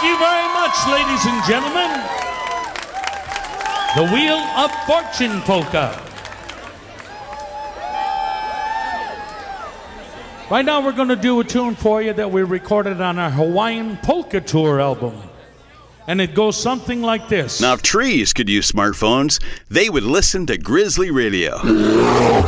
you very much, ladies and gentlemen. The Wheel of Fortune polka. Right now we're going to do a tune for you that we recorded on our Hawaiian Polka Tour album. And it goes something like this. Now, if trees could use smartphones, they would listen to Grizzly Radio.